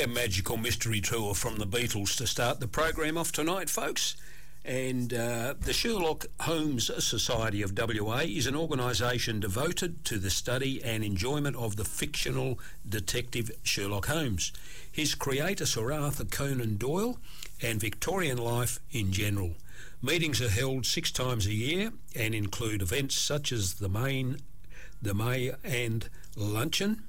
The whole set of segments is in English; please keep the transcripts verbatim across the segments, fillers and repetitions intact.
Yeah, magical mystery tour from the Beatles to start the program off tonight, folks. And uh, the Sherlock Holmes Society of W A is an organisation devoted to the study and enjoyment of the fictional detective Sherlock Holmes, his creator Sir Arthur Conan Doyle, and Victorian life in general. Meetings are held six times a year and include events such as the main, the May and Luncheon,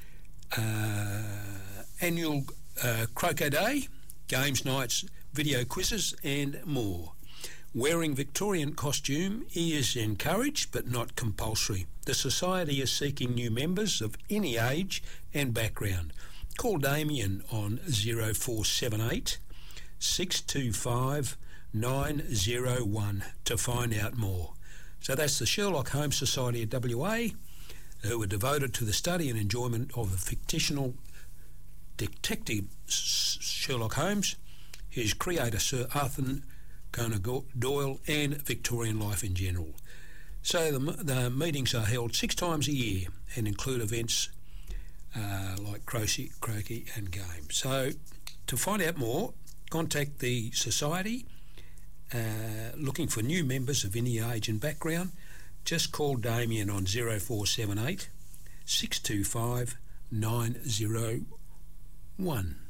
uh, annual uh, Croquet Day, games nights, video quizzes and more. Wearing Victorian costume is encouraged but not compulsory. The Society is seeking new members of any age and background. Call Damien on zero four seven eight, six two five, nine zero one to find out more. So that's the Sherlock Holmes Society of W A, who are devoted to the study and enjoyment of the fictional detective Sherlock Holmes, his creator Sir Arthur Conan Doyle, and Victorian life in general. So the, the meetings are held six times a year and include events uh, like croquet, croquet and games. So to find out more, contact the Society. Uh, looking for new members of any age and background, just call Damien on zero four seven eight, six two five, nine zero one.